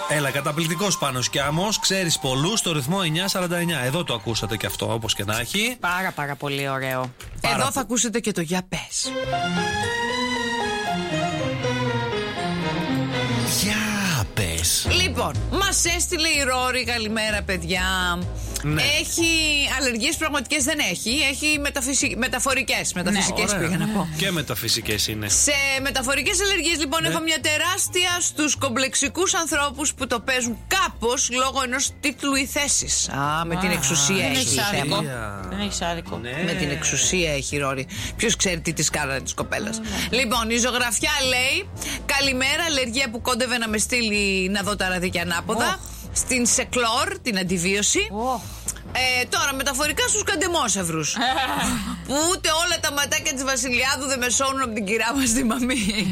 Έλα, καταπληκτικός Πάνος Κιάμος. Ξέρεις πολλούς στο ρυθμό 949. Εδώ το ακούσατε και αυτό, όπως και να έχει. Πάρα πολύ ωραίο. Εδώ θα ακούσετε και το για πες. Για πες. Λοιπόν, μας έστειλε η Ρόρη, καλημέρα παιδιά. Ναι. Έχει αλλεργίες πραγματικές, δεν έχει. Έχει μεταφορικές πήγα να πω. Και μεταφυσικές είναι. Σε μεταφορικές αλλεργίες λοιπόν έχω μια τεράστια στους κομπλεξικούς ανθρώπους που το παίζουν κάπως λόγω ενός τίτλου ή θέσης. Με την εξουσία έχει θέμα. Δεν έχεις άδικο. Ναι. Με την εξουσία έχει η Ρόρη. Ποιος ξέρει τι της κάνανε της κοπέλας. Λοιπόν, η ζωγραφιά λέει: καλημέρα, αλλεργία που κόντευε να με στείλει να δω τα ραδίκια ανάποδα. Στην Σεκλόρ, την αντιβίωση. Τώρα μεταφορικά στους καντεμόσευρους. Που ούτε όλα τα ματάκια της Βασιλιάδου δεν με σώνουν από την κυρά μας τη μαμή.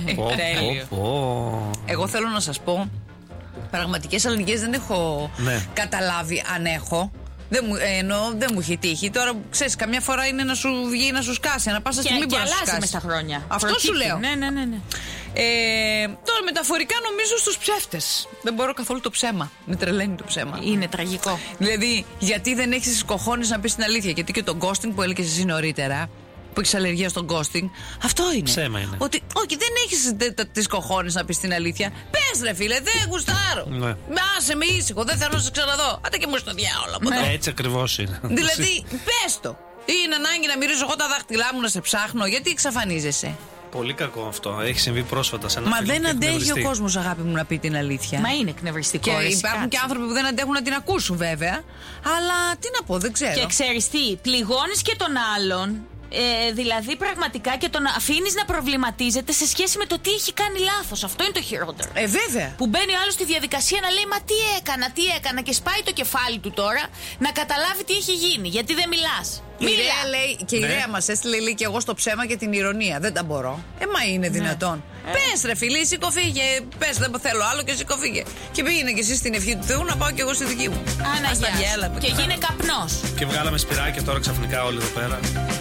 Εγώ θέλω να σας πω, πραγματικές αλλεργίες δεν έχω καταλάβει αν έχω. Δεν μου έχει τύχει. Τώρα ξέρεις, καμιά φορά είναι να σου βγει να σου σκάσει, να πας στιγμή μπορεί να σου σκάσει. Και αλλάζει μες στα χρόνια. Αυτό σου λέω. Ναι. Τώρα μεταφορικά νομίζω στους ψεύτες. Δεν μπορώ καθόλου το ψέμα. Με τρελαίνει το ψέμα. Είναι τραγικό. Δηλαδή, γιατί δεν έχεις τις κοχώνες να πεις την αλήθεια? Γιατί και το ghosting που έλεγες εσύ νωρίτερα, που έχεις αλλεργία στο ghosting, αυτό είναι. Ψέμα είναι. Ότι όχι, δεν έχεις τις κοχώνες να πεις την αλήθεια. Πες ρε φίλε, δεν γουστάρω. Ναι. Άσε με ήσυχο, δεν θέλω να σε ξαναδώ. Άντε και μου στο διάολο από εδώ. Έτσι ακριβώς είναι. Δηλαδή, πες το. Είναι ανάγκη να μυρίζω εγώ τα δάχτυλά μου να σε ψάχνω? Γιατί εξαφανίζεσαι? Πολύ κακό αυτό. Έχει συμβεί πρόσφατα σε ένα Μα φίλο δεν και αντέχει εκνευριστεί. ο κόσμος, αγάπη μου, να πει την αλήθεια. Μα είναι εκνευριστικό. Και υπάρχουν και άνθρωποι που δεν αντέχουν να την ακούσουν, βέβαια. Αλλά τι να πω, δεν ξέρω. Και ξέρεις τι, πληγώνεις και τον άλλον. Δηλαδή πραγματικά και τον αφήνεις να προβληματίζεται σε σχέση με το τι έχει κάνει λάθος. Αυτό είναι το χειρότερο. Βέβαια. Που μπαίνει ο άλλος στη διαδικασία να λέει: μα τι έκανα, και σπάει το κεφάλι του τώρα να καταλάβει τι έχει γίνει. Γιατί δεν μιλάς. Η Ρέα λέει, και η Ρέα μας έστειλε, λέει, και εγώ στο ψέμα και την ηρωνία. Δεν τα μπορώ. Μα είναι δυνατόν. Πες ρε φίλη, σηκωφίγε. Πες, δεν θέλω άλλο και σηκωφίγε. Και πήγαινε και εσύ στην ευχή του Θεού, να πάω κι εγώ στη δική μου. Αναγιά. Και γίνε καπνός. Και βγάλαμε σπυράκια τώρα ξαφνικά όλοι εδώ πέρα.